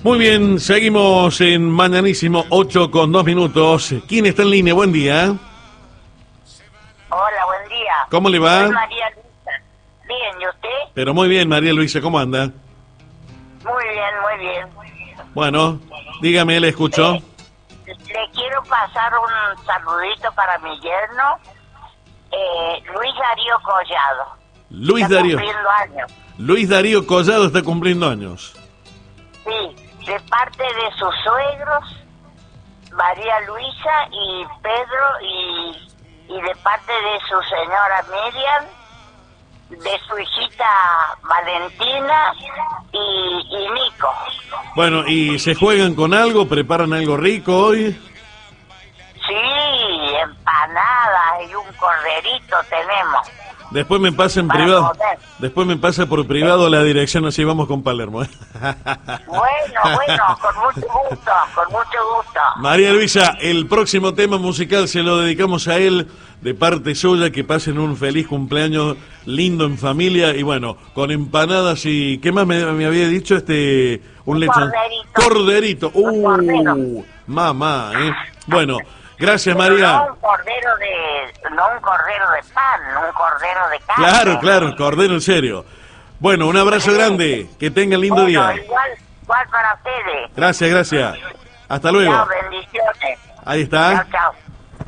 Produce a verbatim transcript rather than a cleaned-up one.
Muy bien, seguimos en Mañanísimo, ocho con dos minutos. ¿Quién está en línea? Buen día. Hola, buen día. ¿Cómo le va? Soy María Luisa. Bien, ¿y usted? Pero muy bien, María Luisa, ¿cómo anda? Muy bien, muy bien. Bueno, dígame, le escucho. Eh, le quiero pasar un saludito para mi yerno, eh, Luis Darío Collado. Luis Está Darío. cumpliendo años. Luis Darío Collado está cumpliendo años. Sí, de parte de sus suegros, María Luisa y Pedro, y, y de parte de su señora Miriam, de su hijita Valentina y, y Nico. Bueno, ¿y se juegan con algo? ¿Preparan algo rico hoy? Sí, empanadas y un corderito tenemos. Después me pasa en Para privado. comer. Después me pasa por privado la dirección, así vamos con Palermo. ¿eh? Bueno, bueno, con mucho gusto, con mucho gusto. María Luisa, el próximo tema musical se lo dedicamos a él, de parte suya, que pasen un feliz cumpleaños lindo en familia, y bueno, con empanadas y... ¿Qué más me, me había dicho? este Un lechón. Corderito. Corderito. Un cordero. Uh, mamá, ¿eh? Bueno, gracias, Pero María. no un cordero de, no un cordero de pan, un cordero de carne. Claro, claro, cordero en serio. Bueno, un abrazo grande, que tengan lindo Bueno, día. igual, igual para ustedes. Gracias, gracias. Hasta luego. Chao, bendiciones. Ahí está. Chao, chao.